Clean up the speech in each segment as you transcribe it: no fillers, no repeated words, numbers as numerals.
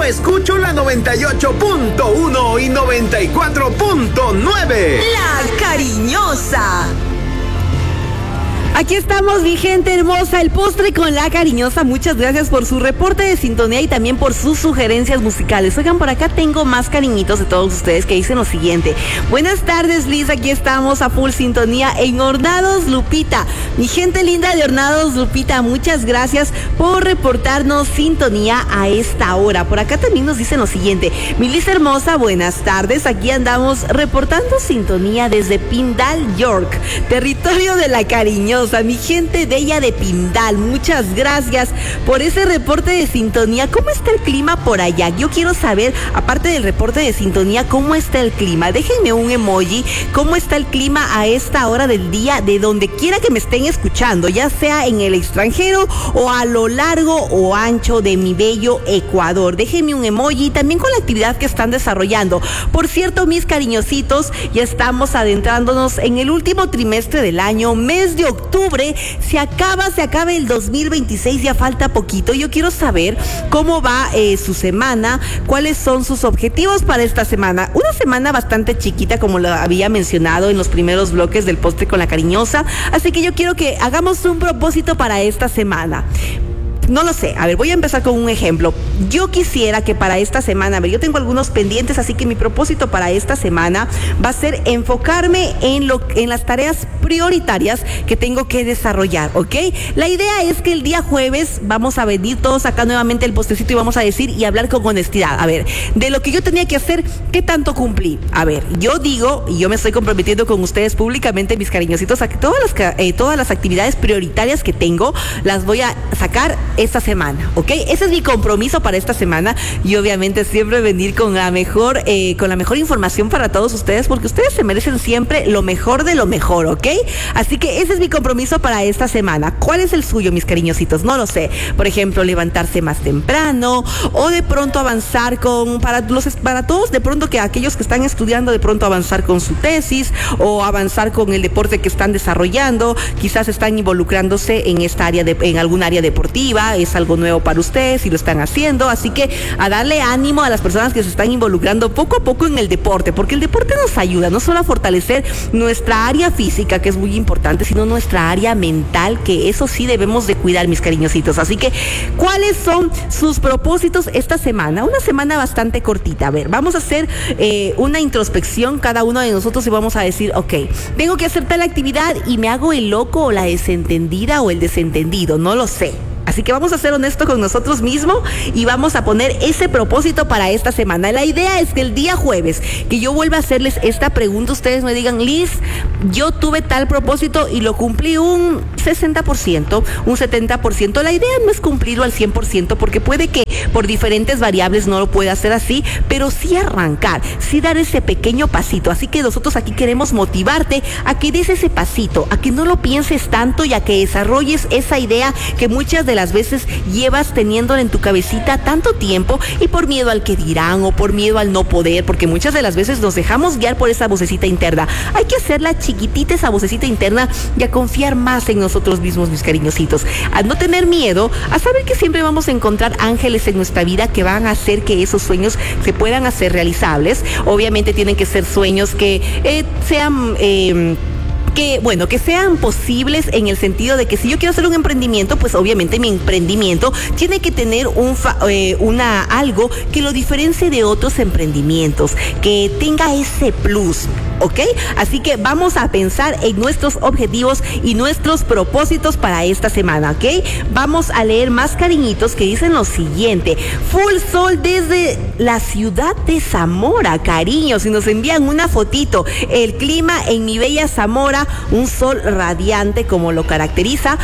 escucho la 98.1 y 94.9. La Cariñosa. Aquí estamos, mi gente hermosa, el postre con La Cariñosa. Muchas gracias por su reporte de sintonía y también por sus sugerencias musicales. Oigan, por acá tengo más cariñitos de todos ustedes que dicen lo siguiente. Buenas tardes, Liz, aquí estamos a full sintonía en Hornados, Lupita. Mi gente linda de Hornados, Lupita, muchas gracias por reportarnos sintonía a esta hora. Por acá también nos dicen lo siguiente. Mi Liz hermosa, buenas tardes. Aquí andamos reportando sintonía desde Pindal, York, territorio de La Cariñosa. Mi gente bella de Pindal, muchas gracias por ese reporte de sintonía. ¿Cómo está el clima por allá? Yo quiero saber, aparte del reporte de sintonía, ¿cómo está el clima? Déjenme un emoji. ¿Cómo está el clima a esta hora del día de donde quiera que me estén escuchando, ya sea en el extranjero o a lo largo o ancho de mi bello Ecuador? Déjenme un emoji también con la actividad que están desarrollando. Por cierto, mis cariñositos, ya estamos adentrándonos en el último trimestre del año, mes de octubre. Se acaba el 2026, ya falta poquito. Yo quiero saber cómo va su semana, cuáles son sus objetivos para esta semana. Una semana bastante chiquita, como lo había mencionado en los primeros bloques del postre con La Cariñosa, así que yo quiero que hagamos un propósito para esta semana. No lo sé, a ver, voy a empezar con un ejemplo. Yo quisiera que para esta semana, a ver, yo tengo algunos pendientes, así que mi propósito para esta semana va a ser enfocarme en las tareas prioritarias que tengo que desarrollar, ¿ok? La idea es que el día jueves vamos a venir todos acá nuevamente el postrecito y vamos a decir y hablar con honestidad. A ver, de lo que yo tenía que hacer, ¿qué tanto cumplí? A ver, yo digo, y yo me estoy comprometiendo con ustedes públicamente, mis cariñositos, a que todas las actividades prioritarias que tengo las voy a sacar esta semana, ¿ok? Ese es mi compromiso para esta semana y obviamente siempre venir con la mejor información para todos ustedes, porque ustedes se merecen siempre lo mejor de lo mejor, ¿ok? Así que ese es mi compromiso para esta semana. ¿Cuál es el suyo, mis cariñositos? No lo sé. Por ejemplo, levantarse más temprano o de pronto avanzar para todos, de pronto que aquellos que están estudiando, de pronto avanzar con su tesis o avanzar con el deporte que están desarrollando, quizás están involucrándose en esta área en algún área deportiva. Es algo nuevo para ustedes y lo están haciendo, así que a darle ánimo a las personas que se están involucrando poco a poco en el deporte, porque el deporte nos ayuda no solo a fortalecer nuestra área física, que es muy importante, sino nuestra área mental, que eso sí debemos de cuidar, mis cariñositos. Así que, ¿cuáles son sus propósitos esta semana? Una semana bastante cortita. A ver, vamos a hacer una introspección cada uno de nosotros y vamos a decir, ok, tengo que hacer tal actividad y me hago el loco o la desentendida o el desentendido, no lo sé. Así que vamos a ser honestos con nosotros mismos y vamos a poner ese propósito para esta semana. La idea es que el día jueves, que yo vuelva a hacerles esta pregunta, ustedes me digan, Liz, yo tuve tal propósito y lo cumplí un 60%, un 70%. La idea no es cumplirlo al 100%, porque puede que por diferentes variables no lo pueda hacer así, pero sí arrancar, sí dar ese pequeño pasito. Así que nosotros aquí queremos motivarte a que des ese pasito, a que no lo pienses tanto y a que desarrolles esa idea que muchas de las veces llevas teniéndola en tu cabecita tanto tiempo y por miedo al que dirán o por miedo al no poder, porque muchas de las veces nos dejamos guiar por esa vocecita interna. Hay que hacerla chiquitita esa vocecita interna y a confiar más en nosotros mismos, mis cariñositos, a no tener miedo, a saber que siempre vamos a encontrar ángeles en nuestra vida que van a hacer que esos sueños se puedan hacer realizables. Obviamente tienen que ser sueños que sean que sean posibles, en el sentido de que si yo quiero hacer un emprendimiento, pues obviamente mi emprendimiento tiene que tener algo que lo diferencie de otros emprendimientos, que tenga ese plus, ¿ok? Así que vamos a pensar en nuestros objetivos y nuestros propósitos para esta semana, ¿ok? Vamos a leer más cariñitos que dicen lo siguiente. Full sol desde la ciudad de Zamora, cariños, y nos envían una fotito. El clima en mi bella Zamora, un sol radiante como la caracteriza,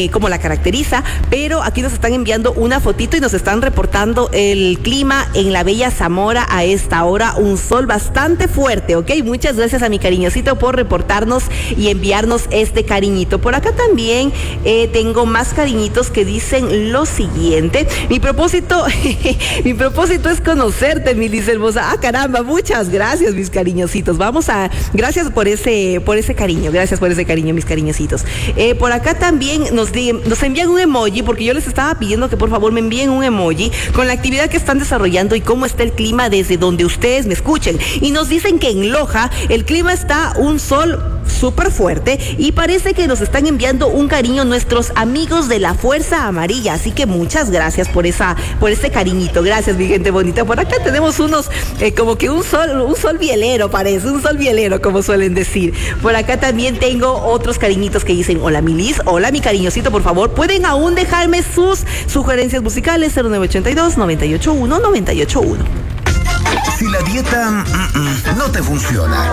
pero aquí nos están enviando una fotito y nos están reportando el clima en la bella Zamora a esta hora, un sol bastante fuerte, ¿ok? Muchas gracias a mi cariñosito por reportarnos y enviarnos este cariñito. Por acá también tengo más cariñitos que dicen lo siguiente. Mi propósito es conocerte, mi Liz hermosa. Ah, caramba, muchas gracias, mis cariñositos. Gracias por ese cariño, mis cariñositos. Por acá también nos envían un emoji, porque yo les estaba pidiendo que por favor me envíen un emoji con la actividad que están desarrollando y cómo está el clima desde donde ustedes me escuchen. Y nos dicen que en Loja el clima está un sol súper fuerte y parece que nos están enviando un cariño nuestros amigos de la Fuerza Amarilla, así que muchas gracias por ese cariñito. Gracias, mi gente bonita. Por acá tenemos unos como que un sol bielero, parece un sol bielero, como suelen decir. Por acá también tengo otros cariñitos que dicen: hola mi Liz, hola mi cariñosito, por favor pueden aún dejarme sus sugerencias musicales 0982-981-981. Si la dieta no te funciona,